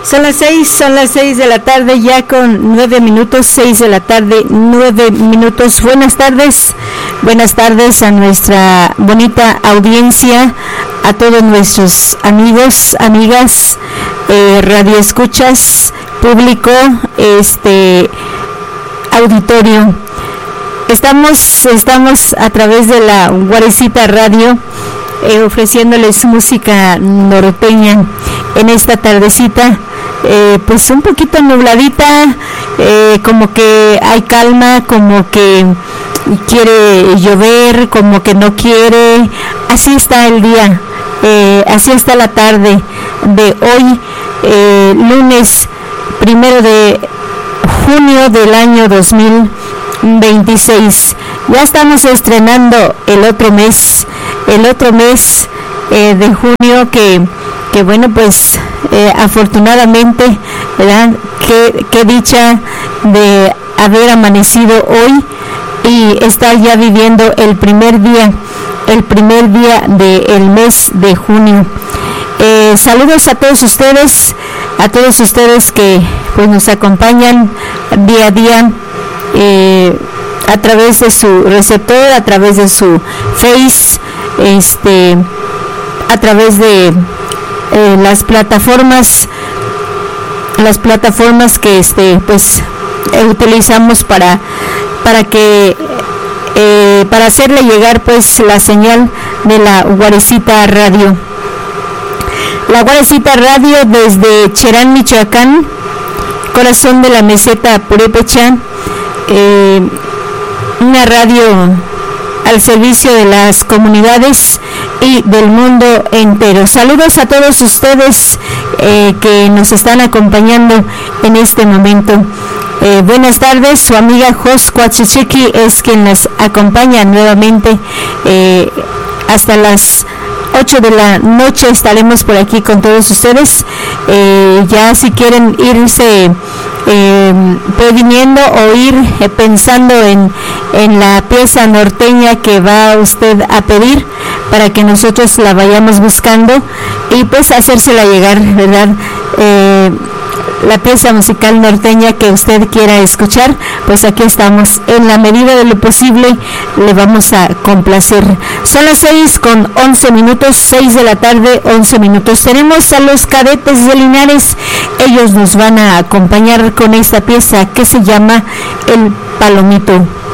Son las 6 de la tarde, ya con 9 minutos, 6 de la tarde, 9 minutos. Buenas tardes a nuestra bonita audiencia, a todos nuestros amigos, amigas, radioescuchas, público, auditorio. Estamos a través de la Guarecita Radio, ofreciéndoles música norteña en esta tardecita, pues un poquito nubladita, como que hay calma, como que quiere llover, como que no quiere. Así está el día, así está la tarde de hoy, lunes 1 de junio del año 2026. Ya estamos estrenando el otro mes de junio, que bueno, pues afortunadamente, ¿verdad? Qué dicha de haber amanecido hoy y estar ya viviendo el primer día del mes de junio. Saludos a todos ustedes que pues nos acompañan día a día, a través de su receptor, a través de su Face, a través de las plataformas que pues utilizamos para hacerle llegar pues la señal de la Guarecita Radio. La Guarecita Radio desde Cherán, Michoacán, corazón de la meseta purépecha, una radio al servicio de las comunidades y del mundo entero. Saludos a todos ustedes que nos están acompañando en este momento. Buenas tardes, su amiga Jos Coatzichiqui es quien nos acompaña nuevamente. Hasta las 8 de la noche estaremos por aquí con todos ustedes. Ya si quieren irse previniendo o ir pensando en la pieza norteña que va usted a pedir, para que nosotros la vayamos buscando y pues hacérsela llegar, ¿verdad? La pieza musical norteña que usted quiera escuchar, pues aquí estamos, en la medida de lo posible le vamos a complacer. Son las 6 con 11 minutos, 6 de la tarde, 11 minutos. Tenemos a los Cadetes de Linares, ellos nos van a acompañar con esta pieza que se llama El Palomito.